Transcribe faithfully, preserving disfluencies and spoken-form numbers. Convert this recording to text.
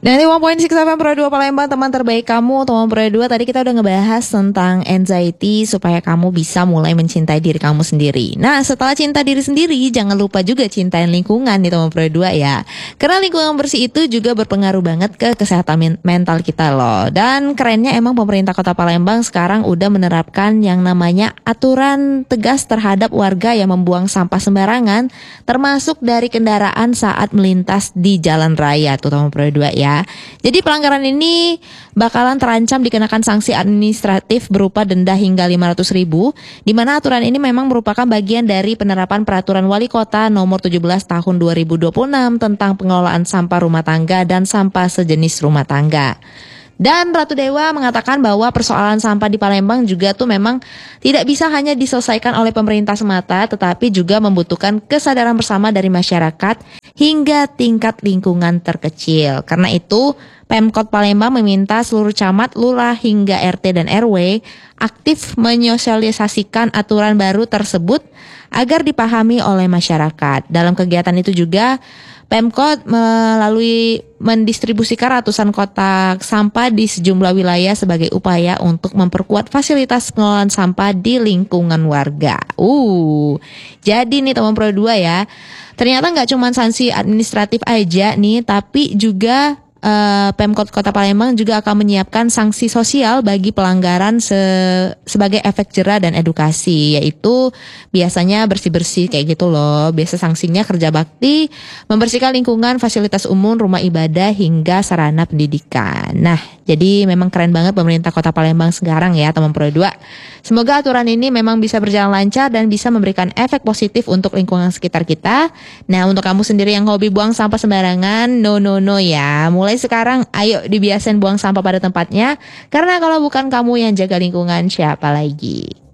Dan lima poin enam F M Pro dua Palembang, teman terbaik kamu. Teman Pro dua, tadi kita udah ngebahas tentang anxiety supaya kamu bisa mulai mencintai diri kamu sendiri. Nah, setelah cinta diri sendiri, jangan lupa juga cintain lingkungan nih teman Pro dua ya. Karena lingkungan bersih itu juga berpengaruh banget ke kesehatan men- mental kita loh. Dan kerennya emang pemerintah Kota Palembang sekarang udah menerapkan yang namanya aturan tegas terhadap warga yang membuang sampah sembarangan, termasuk dari kendaraan saat melintas di jalan raya tuh teman Pro dua ya. Jadi pelanggaran ini bakalan terancam dikenakan sanksi administratif berupa denda hingga lima ratus ribu, di mana aturan ini memang merupakan bagian dari penerapan peraturan Wali Kota nomor tujuh belas tahun dua ribu dua puluh enam tentang pengelolaan sampah rumah tangga dan sampah sejenis rumah tangga. Dan Ratu Dewa mengatakan bahwa persoalan sampah di Palembang juga tuh memang tidak bisa hanya diselesaikan oleh pemerintah semata, tetapi juga membutuhkan kesadaran bersama dari masyarakat hingga tingkat lingkungan terkecil. Karena itu, Pemkot Palembang meminta seluruh camat, lurah hingga R T dan R W aktif menyosialisasikan aturan baru tersebut agar dipahami oleh masyarakat. Dalam kegiatan itu juga Pemkot melalui mendistribusikan ratusan kotak sampah di sejumlah wilayah sebagai upaya untuk memperkuat fasilitas pengelolaan sampah di lingkungan warga. Uh, jadi nih teman Pro dua ya, ternyata nggak cuma sanksi administratif aja nih, tapi juga Uh, Pemkot Kota Palembang juga akan menyiapkan sanksi sosial bagi pelanggaran se- sebagai efek jera dan edukasi, yaitu biasanya bersih-bersih kayak gitu loh. Biasa sanksinya kerja bakti, membersihkan lingkungan, fasilitas umum, rumah ibadah hingga sarana pendidikan. Nah, jadi memang keren banget pemerintah Kota Palembang sekarang ya teman Pro dua. Semoga aturan ini memang bisa berjalan lancar dan bisa memberikan efek positif untuk lingkungan sekitar kita. Nah, untuk kamu sendiri yang hobi buang sampah sembarangan, no no no ya. Mulai sekarang ayo dibiasain buang sampah pada tempatnya, karena kalau bukan kamu yang jaga lingkungan, siapa lagi?